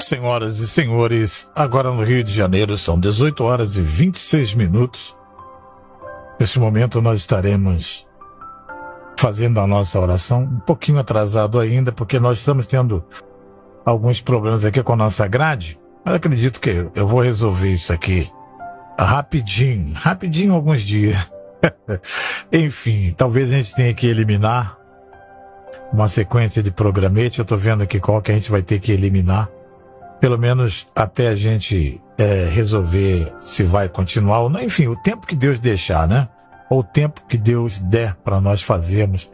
Senhoras e senhores, agora no Rio de Janeiro são 18 horas e 26 minutos. Nesse momento nós estaremos fazendo a nossa oração, um pouquinho atrasado ainda, porque nós estamos tendo alguns problemas aqui com a nossa grade. Mas acredito que eu vou resolver isso aqui rapidinho, alguns dias. Enfim, talvez a gente tenha que eliminar uma sequência de programete. Eu estou vendo aqui qual que a gente vai ter que eliminar, pelo menos até a gente resolver se vai continuar ou não. Enfim, o tempo que Deus deixar, né? Ou o tempo que Deus der para nós fazermos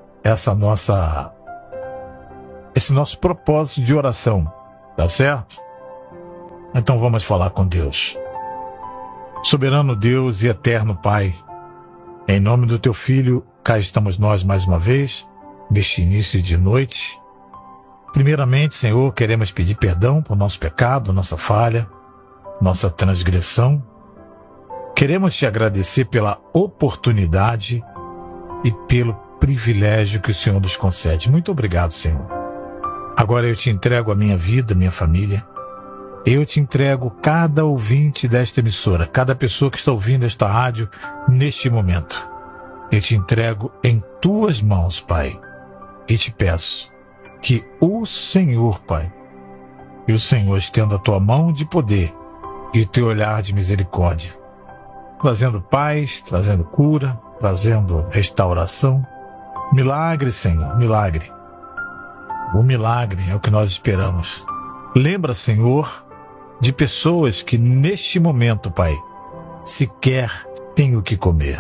esse nosso propósito de oração, tá certo? Então vamos falar com Deus. Soberano Deus e eterno Pai, em nome do Teu Filho, cá estamos nós mais uma vez, neste início de noite. Primeiramente, Senhor, queremos pedir perdão por nosso pecado, nossa falha, nossa transgressão. Queremos Te agradecer pela oportunidade e pelo privilégio que o Senhor nos concede. Muito obrigado, Senhor. Agora eu Te entrego a minha vida, minha família. Eu Te entrego cada ouvinte desta emissora, cada pessoa que está ouvindo esta rádio neste momento. Eu Te entrego em Tuas mãos, Pai, e Te peço que o Senhor, Pai, e o Senhor estenda a Tua mão de poder e o Teu olhar de misericórdia, trazendo paz, trazendo cura, trazendo restauração. Milagre, Senhor, milagre. O milagre é o que nós esperamos. Lembra, Senhor, de pessoas que neste momento, Pai, sequer têm o que comer.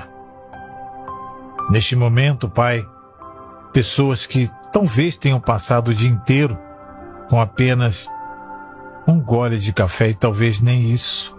Neste momento, Pai, pessoas que talvez tenham passado o dia inteiro com apenas um gole de café e talvez nem isso.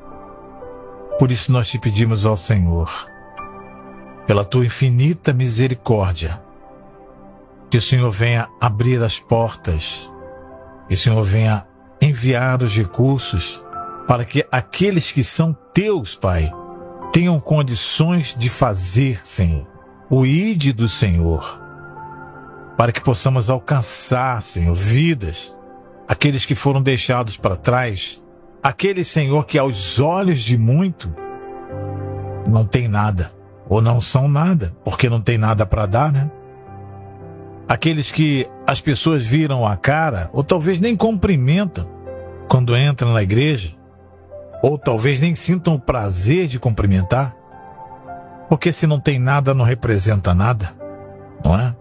Por isso nós Te pedimos ao Senhor, pela Tua infinita misericórdia, que o Senhor venha abrir as portas, que o Senhor venha enviar os recursos para que aqueles que são Teus, Pai, tenham condições de fazer, Senhor, o ID do Senhor, para que possamos alcançar, Senhor, vidas, aqueles que foram deixados para trás, aqueles, Senhor, que aos olhos de muito não tem nada, ou não são nada, porque não tem nada para dar, né? Aqueles que as pessoas viram a cara, ou talvez nem cumprimentam quando entram na igreja, ou talvez nem sintam o prazer de cumprimentar, porque se não tem nada, não representa nada, não é?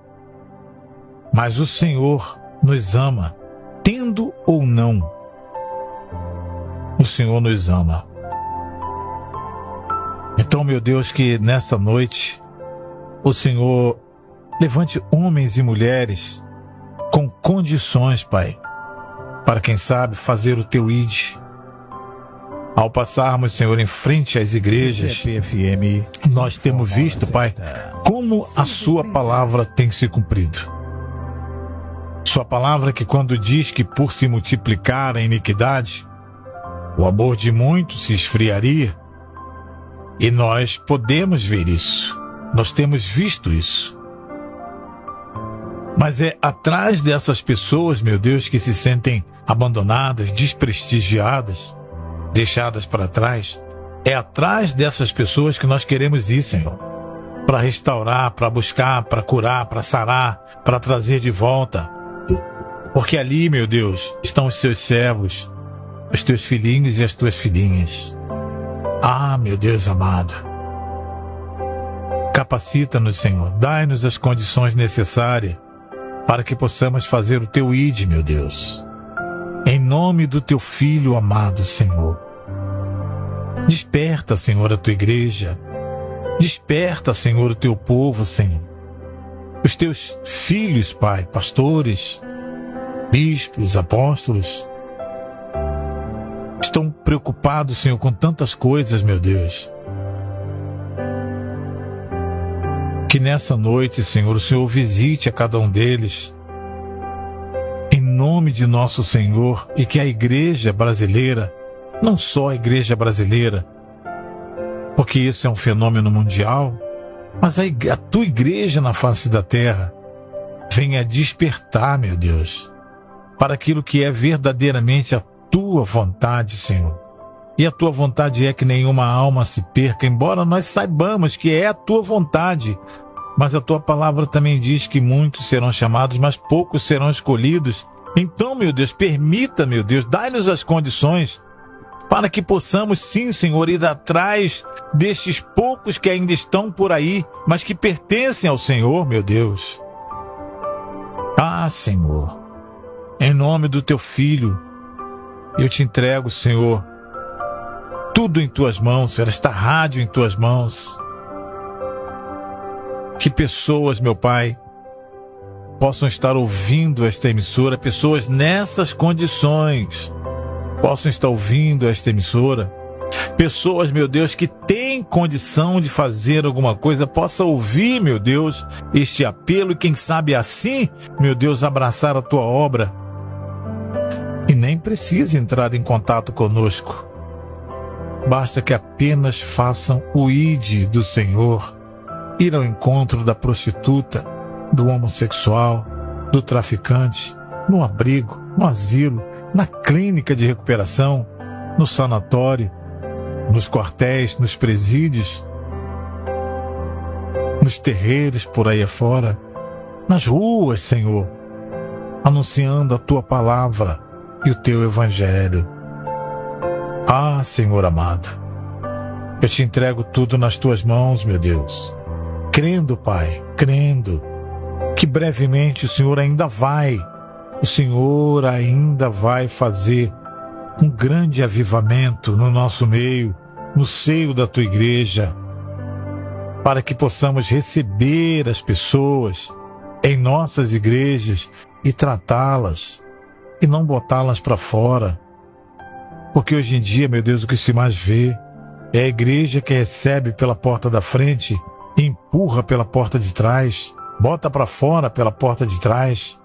Mas o Senhor nos ama, tendo ou não, o Senhor nos ama. Então, meu Deus, que nessa noite o Senhor levante homens e mulheres com condições, Pai, para quem sabe fazer o Teu ID. Ao passarmos, Senhor, em frente às igrejas, nós temos visto, Pai, como a Sua palavra tem se cumprido. Sua palavra que quando diz que por se multiplicar a iniquidade, o amor de muitos se esfriaria, e nós podemos ver isso, nós temos visto isso. Mas é atrás dessas pessoas, meu Deus, que se sentem abandonadas, desprestigiadas, deixadas para trás, é atrás dessas pessoas que nós queremos ir, Senhor, para restaurar, para buscar, para curar, para sarar, para trazer de volta. Porque ali, meu Deus, estão os Seus servos, os Teus filhinhos e as Tuas filhinhas. Ah, meu Deus amado, capacita-nos, Senhor, dai-nos as condições necessárias para que possamos fazer o Teu ID, meu Deus. Em nome do Teu Filho amado, Senhor. Desperta, Senhor, a Tua igreja. Desperta, Senhor, o Teu povo, Senhor. Os Teus filhos, Pai, pastores, bispos, apóstolos, estão preocupados, Senhor, com tantas coisas, meu Deus. Que nessa noite, Senhor, o Senhor visite a cada um deles, em nome de nosso Senhor, e que a igreja brasileira, não só a igreja brasileira, porque isso é um fenômeno mundial, mas a Tua igreja na face da terra venha despertar, meu Deus, para aquilo que é verdadeiramente a tua vontade, Senhor. E a tua vontade é que nenhuma alma se perca, embora nós saibamos que é a tua vontade. Mas a tua palavra também diz que muitos serão chamados, mas poucos serão escolhidos. Então, meu Deus, permita, meu Deus, dai-nos as condições para que possamos, sim, Senhor, ir atrás destes poucos que ainda estão por aí, mas que pertencem ao Senhor, meu Deus. Ah, Senhor, em nome do teu Filho, eu te entrego, Senhor, tudo em tuas mãos, Senhor, esta rádio em tuas mãos. Que pessoas, meu Pai, possam estar ouvindo esta emissora, pessoas nessas condições possam estar ouvindo esta emissora, pessoas, meu Deus, que têm condição de fazer alguma coisa, possam ouvir, meu Deus, este apelo e quem sabe assim, meu Deus, abraçar a tua obra e nem precisa entrar em contato conosco. Basta que apenas façam o ID do Senhor, ir ao encontro da prostituta, do homossexual, do traficante, no abrigo, no asilo, na clínica de recuperação, no sanatório, nos quartéis, nos presídios, nos terreiros por aí afora, nas ruas, Senhor, anunciando a tua palavra e o teu evangelho. Ah, Senhor amado, eu te entrego tudo nas tuas mãos, meu Deus, crendo, Pai, crendo que brevemente o Senhor ainda vai fazer um grande avivamento no nosso meio, no seio da tua igreja, para que possamos receber as pessoas em nossas igrejas e tratá-las e não botá-las para fora. Porque hoje em dia, meu Deus, o que se mais vê é a igreja que recebe pela porta da frente e empurra pela porta de trás, bota para fora pela porta de trás.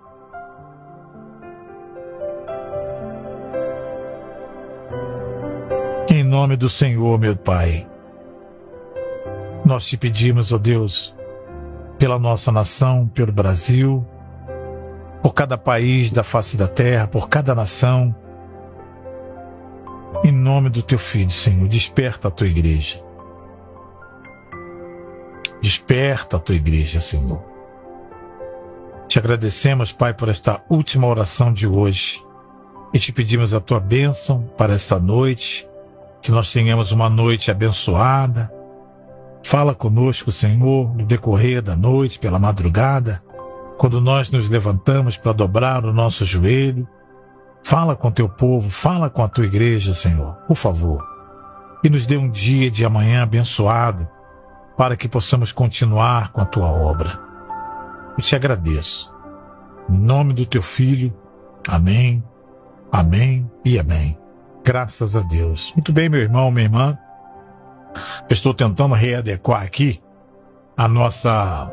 Em nome do Senhor, meu Pai, nós te pedimos, ó Deus, pela nossa nação, pelo Brasil, por cada país da face da terra, por cada nação. Em nome do teu Filho, Senhor, desperta a tua igreja. Desperta a tua igreja, Senhor. Te agradecemos, Pai, por esta última oração de hoje e te pedimos a tua bênção para esta noite, que nós tenhamos uma noite abençoada. Fala conosco, Senhor, no decorrer da noite, pela madrugada, quando nós nos levantamos para dobrar o nosso joelho. Fala com teu povo, fala com a tua igreja, Senhor, por favor. E nos dê um dia de amanhã abençoado, para que possamos continuar com a tua obra. Eu te agradeço. Em nome do teu Filho, amém, amém e amém. Graças a Deus. Muito bem, meu irmão, minha irmã. Eu estou tentando readequar aqui a nossa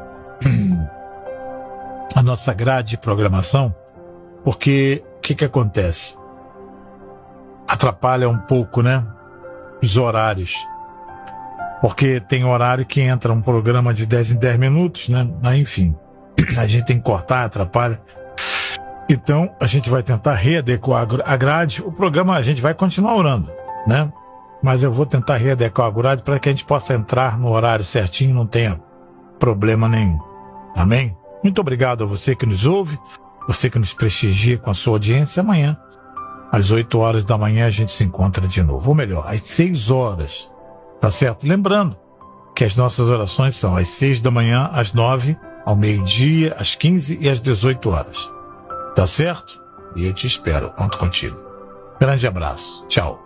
grade de programação, porque o que acontece? Atrapalha um pouco, né? Os horários. Porque tem horário que entra um programa de 10 em 10 minutos, né? Mas, enfim, a gente tem que cortar, atrapalha. Então, a gente vai tentar readequar a grade. O programa a gente vai continuar orando, né? Mas eu vou tentar readequar a grade para que a gente possa entrar no horário certinho, não tenha problema nenhum. Amém? Muito obrigado a você que nos ouve, você que nos prestigia com a sua audiência. Amanhã, às 8 horas da manhã, a gente se encontra de novo. Ou melhor, às 6 horas. Tá certo? Lembrando que as nossas orações são às 6 da manhã, às 9, ao meio-dia, às 15 e às 18 horas. Tá certo? E eu te espero. Conto contigo. Grande abraço. Tchau.